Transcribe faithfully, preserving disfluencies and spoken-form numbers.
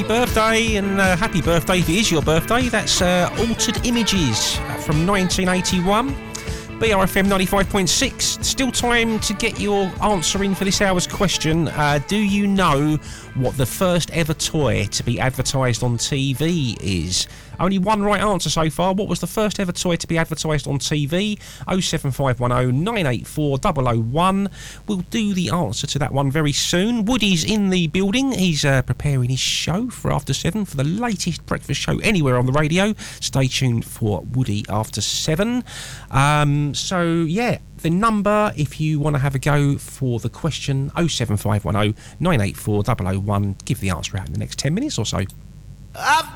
happy birthday, and uh, happy birthday if it is your birthday. That's uh, Altered Images from nineteen eighty-one. B R F M ninety-five point six. Still time to get your answer in for this hour's question. Uh, do you know what the first ever toy to be advertised on T V is? Only one right answer so far. What was the first ever toy to be advertised on T V? oh seven five one oh nine eight four oh oh one. We'll do the answer to that one very soon. Woody's in the building. He's uh, preparing his show for After Seven, for the latest breakfast show anywhere on the radio. Stay tuned for Woody After Seven. Um, so, yeah. The number, if you want to have a go for the question, oh seven five one oh nine eight four oh oh one. Give the answer out in the next ten minutes or so. I've